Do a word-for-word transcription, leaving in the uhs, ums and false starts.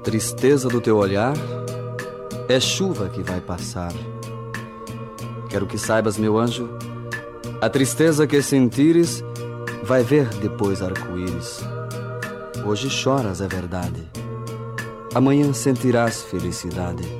tristeza do teu olhar é chuva que vai passar. Quero que saibas, meu anjo, a tristeza que sentires vai ver depois arco-íris. Hoje choras, é verdade. Amanhã sentirás felicidade.